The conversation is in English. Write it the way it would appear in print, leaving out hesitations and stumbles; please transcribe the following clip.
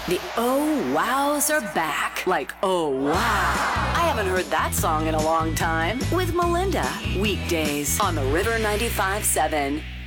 The Oh Wows are back. Like, oh wow. I haven't heard that song in a long time. With Melinda. Weekdays on the River 95.7.